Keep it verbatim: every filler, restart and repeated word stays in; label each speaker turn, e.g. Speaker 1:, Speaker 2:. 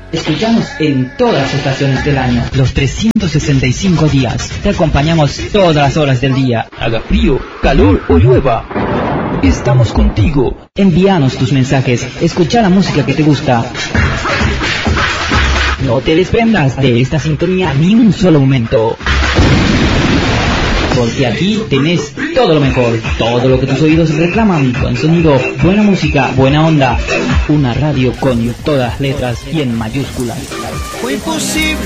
Speaker 1: Escuchamos en todas las estaciones del año, los trescientos sesenta y cinco días. Te acompañamos todas las horas del día. Haga frío, calor o llueva. Estamos contigo. Envíanos tus mensajes. Escucha la música que te gusta. No te desprendas de esta sintonía ni un solo momento. Porque aquí tenés todo lo mejor, todo lo que tus oídos reclaman, buen sonido, buena música, buena onda. Una radio con todas letras y en mayúsculas.
Speaker 2: Fue imposible